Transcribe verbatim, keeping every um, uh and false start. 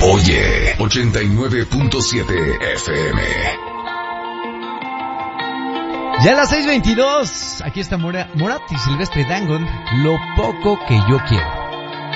Oye, ochenta y nueve punto siete F M. Ya a las seis veintidós, aquí está Mora, Morat y Silvestre Dangon, Lo poco que yo quiero.